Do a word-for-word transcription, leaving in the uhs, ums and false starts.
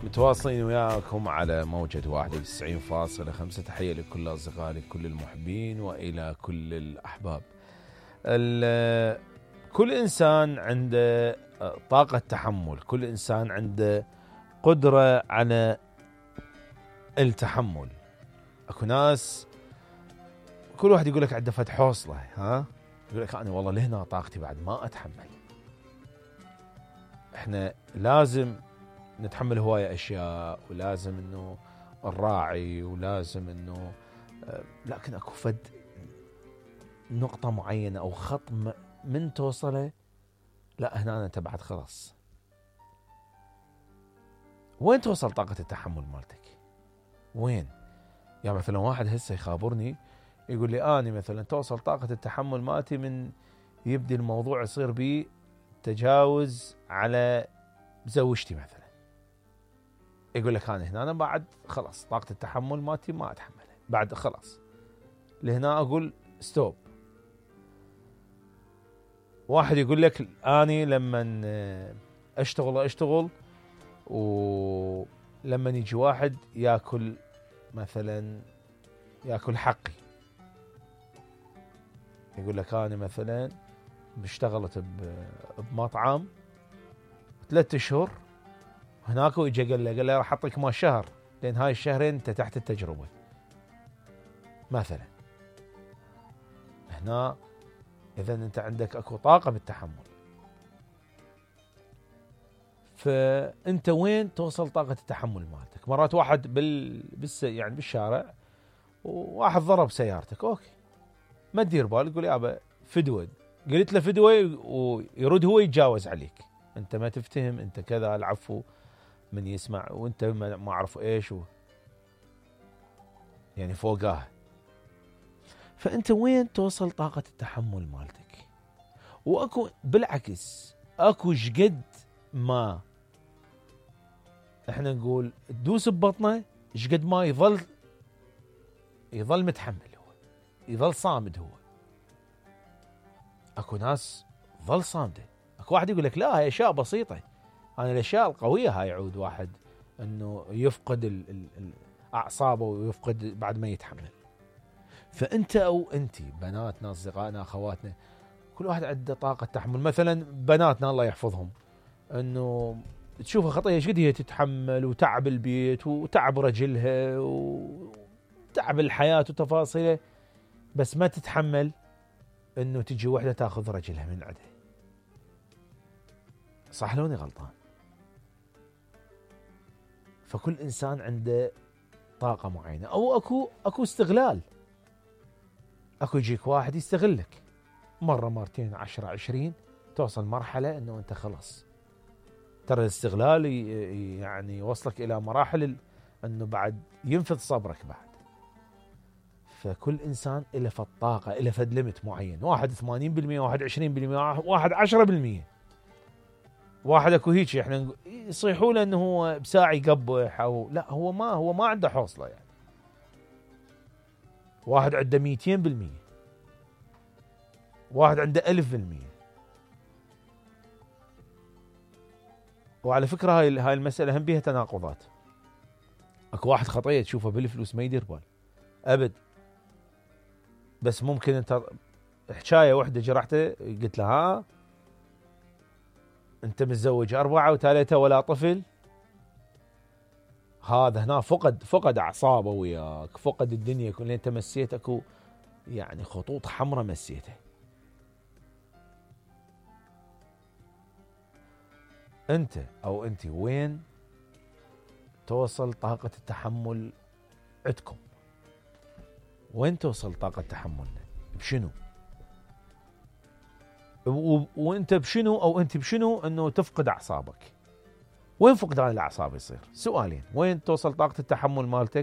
متواصلين وياكم على موجة واحد وتسعين فاصلة خمسة. تحية لكل الأصدقاء، لكل المحبين، وإلى كل الأحباب. كل إنسان عنده طاقة تحمل، كل إنسان عنده قدرة على التحمل. أكو ناس كل واحد يقول لك عنده فتح حوصلة، ها يقول لك أنا والله لهنا طاقتي بعد ما أتحمل. إحنا لازم نتحمل هواية أشياء، ولازم إنه نراعي، ولازم إنه لكن أكو فد نقطة معينة أو خط من توصله، لا هنا أنت بعد خلاص. وين توصل طاقة التحمل مالتك؟ وين؟ يعني مثلا واحد هسه يخابرني يقول لي أنا مثلا توصل طاقة التحمل مالتي من يبدي الموضوع يصير بي تجاوز على زوجتي مثلا. يقول لك أنا هنا أنا بعد خلاص طاقة التحمل مالتي ما أتحملها بعد خلاص، لهنا أقول ستوب. واحد يقول لك أني لما أشتغل أشتغل ولما يجي واحد يأكل مثلا يأكل حقي، يقول لك أنا مثلا اشتغلت بمطعم ثلاثة أشهر هناك، ويجي قال له قال له راح أعطيك ما شهر لأن هاي الشهرين أنت تحت التجربة مثلا. هنا إذا أنت عندك أكو طاقة بالتحمل، فأنت وين توصل طاقة التحمل مالتك؟ مرات واحد بال بس يعني بالشارع وواحد ضرب سيارتك، أوكي ما تدير بال، يقول يابا فدوة، قلت له فدوة ويرد هو يتجاوز عليك، أنت ما تفتهم، أنت كذا، العفو من يسمع وأنت ما أعرف إيش و... يعني فوقاه. فأنت وين توصل طاقة التحمل مالتك؟ وأكو بالعكس أكو شقد ما احنا نقول تدوس ببطنه شقد ما يظل يظل متحمل، هو يظل صامد. هو اكو ناس ظل صامده. اكو واحد يقول لك لا هاي اشياء بسيطه، انا الاشياء القويه هاي يعود واحد انه يفقد ال ال اعصابه ويفقد بعد ما يتحمل. فانت او انت بناتنا اصدقائنا اخواتنا كل واحد عنده طاقه تحمل. مثلا بناتنا الله يحفظهم انه تشوفها خطيه ايش قد هي تتحمل، وتعب البيت وتعب رجلها وتعب الحياه وتفاصيله، بس ما تتحمل انه تجي وحده تاخذ رجلها من عندها. صح لوني غلطان؟ فكل انسان عنده طاقه معينه، او اكو اكو استغلال. اكو يجيك واحد يستغلك مره مرتين عشرة عشرين، توصل مرحله انه انت خلاص. ترى الاستغلال يعني يوصلك الى مراحل انه بعد ينفذ صبرك بعد. فكل انسان له فد طاقه، له فد ليمت معين، واحد ثمانين بالمئة، واحد عشرين بالمئة، واحد عشرة بالمئة، واحد اكو هيك احنا يصيحوا له انه هو بساعه يقبح، او لا هو ما هو ما عنده حوصله يعني. واحد عنده مئتين بالمئة، واحد عنده ألف بالمئة. وعلى فكره هاي هاي المساله هم بيها تناقضات. اكو واحد خطيه تشوفه بالفلوس ما يدير بال ابد، بس ممكن انت حكايه واحده جرحته قلت له ها انت متزوج اربعه وثالثه ولا طفل، هذا هنا فقد فقد اعصابه وياك، فقد الدنيا كلها. انت مسيت اكو يعني خطوط حمراء مسيتها. انت او انت وين توصل طاقه التحمل عندكم؟ وين توصل طاقه تحملنا؟ بشنو؟ وانت بشنو او انت بشنو انه تفقد اعصابك؟ وين فقدان الاعصاب يصير؟ سؤالين، وين توصل طاقه التحمل مالتك؟